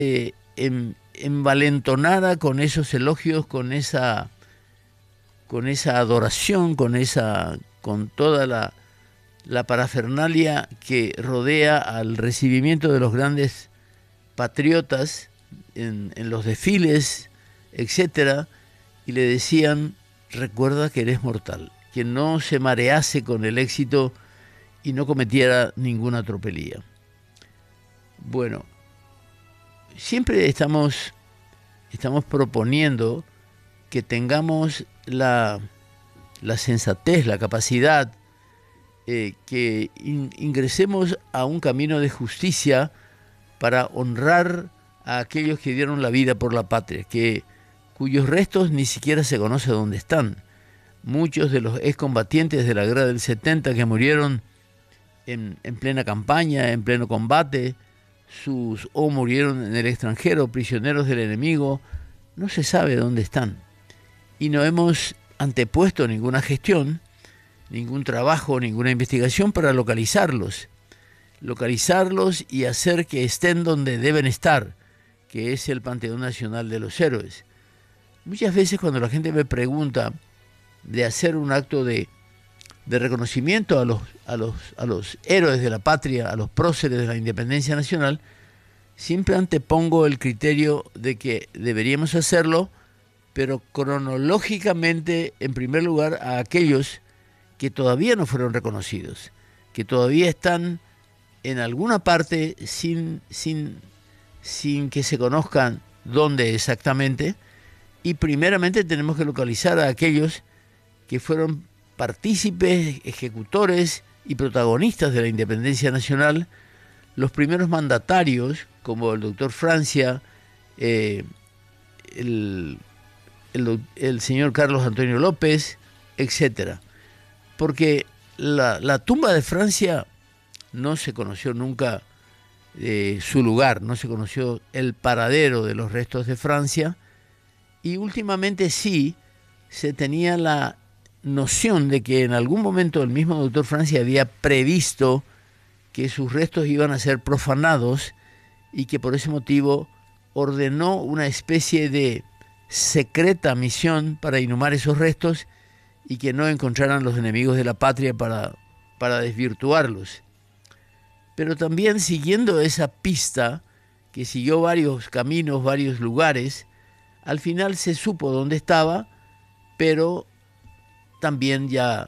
envalentonada con esos elogios, con esa adoración, con toda la parafernalia que rodea al recibimiento de los grandes patriotas en los desfiles, etcétera, y le decían: recuerda que eres mortal, que no se marease con el éxito y no cometiera ninguna tropelía. Bueno, siempre estamos proponiendo que tengamos la sensatez, la capacidad, que ingresemos a un camino de justicia para honrar a aquellos que dieron la vida por la patria, cuyos restos ni siquiera se conoce dónde están. Muchos de los excombatientes de la guerra del 70 que murieron en plena campaña, en pleno combate, o murieron en el extranjero, prisioneros del enemigo, no se sabe dónde están. Y no hemos antepuesto ninguna gestión, ningún trabajo, ninguna investigación para localizarlos y hacer que estén donde deben estar, que es el Panteón Nacional de los Héroes. Muchas veces cuando la gente me pregunta de hacer un acto de reconocimiento a los héroes de la patria, a los próceres de la independencia nacional, siempre antepongo el criterio de que deberíamos hacerlo, pero cronológicamente, en primer lugar, a aquellos que todavía no fueron reconocidos, que todavía están en alguna parte sin que se conozcan dónde exactamente, y primeramente tenemos que localizar a aquellos que fueron partícipes, ejecutores y protagonistas de la independencia nacional, los primeros mandatarios, como el doctor Francia, el señor Carlos Antonio López, etcétera. Porque la tumba de Francia no se conoció nunca su lugar, no se conoció el paradero de los restos de Francia, y últimamente sí se tenía la noción de que en algún momento el mismo doctor Francia había previsto que sus restos iban a ser profanados y que por ese motivo ordenó una especie de secreta misión para inhumar esos restos y que no encontraran los enemigos de la patria para desvirtuarlos. Pero también siguiendo esa pista, que siguió varios caminos, varios lugares, al final se supo dónde estaba, pero también ya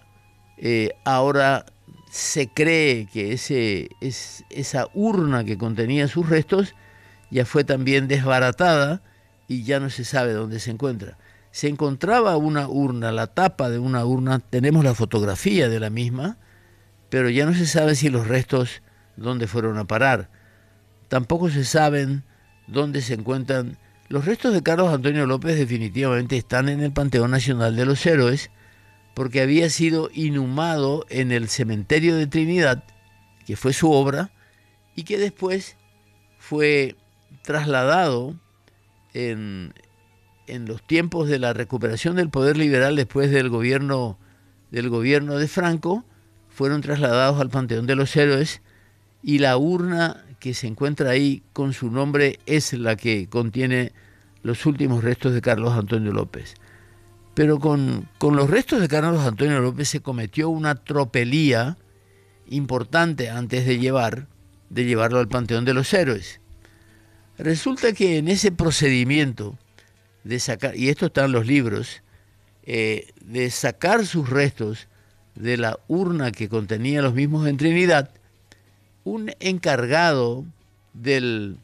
ahora se cree que esa urna que contenía sus restos ya fue también desbaratada y ya no se sabe dónde se encuentra. Se encontraba una urna, la tapa de una urna, tenemos la fotografía de la misma, pero ya no se sabe si los restos dónde fueron a parar. Tampoco se saben dónde se encuentran. Los restos de Carlos Antonio López definitivamente están en el Panteón Nacional de los Héroes, porque había sido inhumado en el cementerio de Trinidad, que fue su obra, y que después fue trasladado en los tiempos de la recuperación del poder liberal después del gobierno de Franco, fueron trasladados al Panteón de los Héroes, y la urna que se encuentra ahí con su nombre es la que contiene los últimos restos de Carlos Antonio López. Pero con los restos de Carlos Antonio López se cometió una tropelía importante antes de llevarlo al Panteón de los Héroes. Resulta que en ese procedimiento de sacar, y esto está en los libros, de sacar sus restos de la urna que contenía los mismos en Trinidad, un encargado del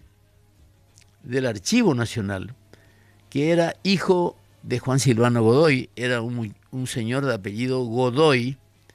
Archivo Nacional, que era hijo de Juan Silvano Godoy, era un señor de apellido Godoy,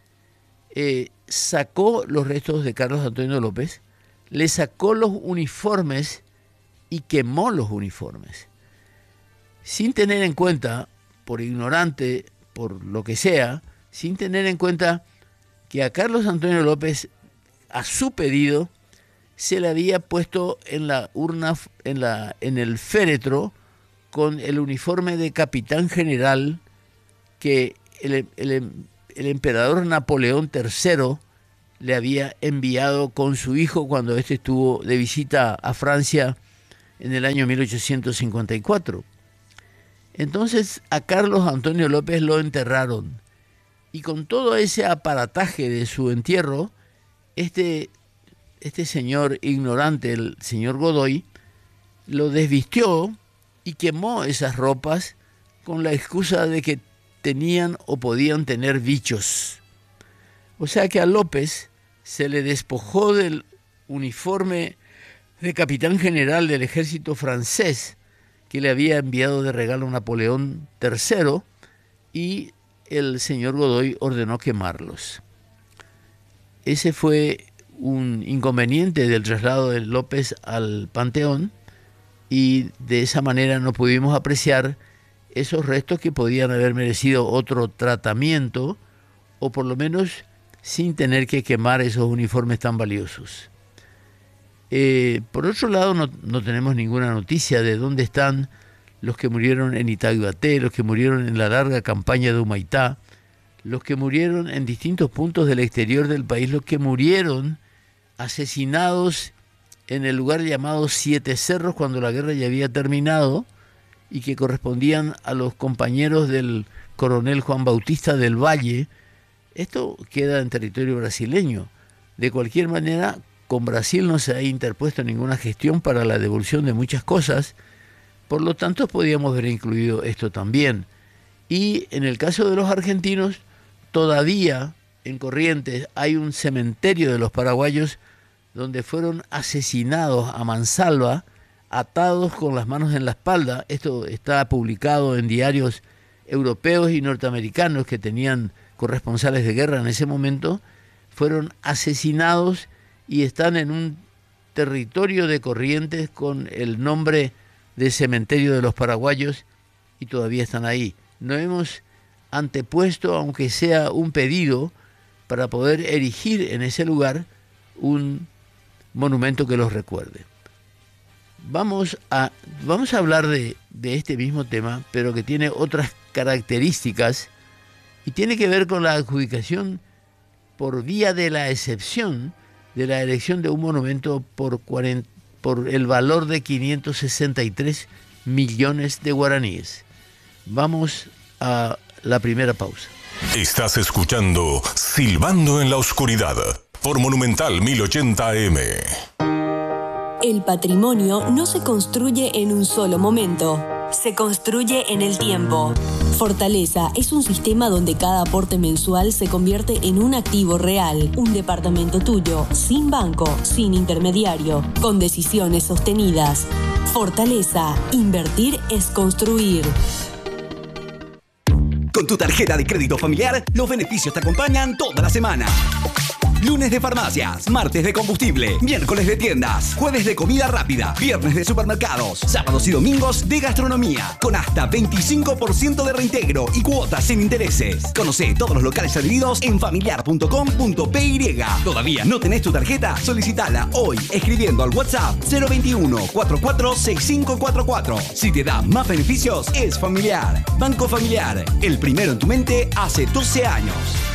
sacó los restos de Carlos Antonio López, le sacó los uniformes y quemó los uniformes, sin tener en cuenta, por ignorante, por lo que sea, sin tener en cuenta que a Carlos Antonio López, a su pedido, se le había puesto en la urna, en el féretro, con el uniforme de capitán general que el emperador Napoleón III le había enviado con su hijo cuando éste estuvo de visita a Francia en el año 1854. Entonces a Carlos Antonio López lo enterraron, y con todo ese aparataje de su entierro, este señor ignorante, el señor Godoy, lo desvistió y quemó esas ropas con la excusa de que tenían o podían tener bichos. O sea que a López se le despojó del uniforme de capitán general del ejército francés que le había enviado de regalo Napoleón III, y el señor Godoy ordenó quemarlos. Ese fue un inconveniente del traslado de López al Panteón, y de esa manera no pudimos apreciar esos restos que podían haber merecido otro tratamiento, o por lo menos sin tener que quemar esos uniformes tan valiosos. Por otro lado, no tenemos ninguna noticia de dónde están los que murieron en Itaguaté, los que murieron en la larga campaña de Humaitá, los que murieron en distintos puntos del exterior del país, los que murieron asesinados en el lugar llamado Siete Cerros cuando la guerra ya había terminado, y que correspondían a los compañeros del coronel Juan Bautista del Valle. Esto queda en territorio brasileño. De cualquier manera, con Brasil no se ha interpuesto ninguna gestión para la devolución de muchas cosas, por lo tanto podíamos haber incluido esto también. Y en el caso de los argentinos, todavía en Corrientes hay un cementerio de los paraguayos donde fueron asesinados a mansalva, atados con las manos en la espalda. Esto está publicado en diarios europeos y norteamericanos que tenían corresponsales de guerra en ese momento. Fueron asesinados y están en un territorio de Corrientes con el nombre de Cementerio de los Paraguayos, y todavía están ahí. No hemos antepuesto, aunque sea un pedido, para poder erigir en ese lugar un monumento que los recuerde. Vamos a hablar de este mismo tema, pero que tiene otras características, y tiene que ver con la adjudicación por vía de la excepción de la elección de un monumento por el valor de 563 millones de guaraníes. Vamos a la primera pausa. Estás escuchando Silbando en la Oscuridad por Monumental 1080 AM. El patrimonio no se construye en un solo momento, se construye en el tiempo. Fortaleza es un sistema donde cada aporte mensual se convierte en un activo real, un departamento tuyo, sin banco, sin intermediario, con decisiones sostenidas. Fortaleza, invertir es construir. Con tu tarjeta de crédito familiar, los beneficios te acompañan toda la semana. Lunes de farmacias, martes de combustible, miércoles de tiendas, jueves de comida rápida, viernes de supermercados, sábados y domingos de gastronomía, con hasta 25% de reintegro y cuotas sin intereses. Conoce todos los locales adheridos en familiar.com.py. ¿Todavía no tenés tu tarjeta? Solicitala hoy escribiendo al WhatsApp 021 44 6544. Si te da más beneficios, es Familiar. Banco Familiar, el primero en tu mente hace 12 años.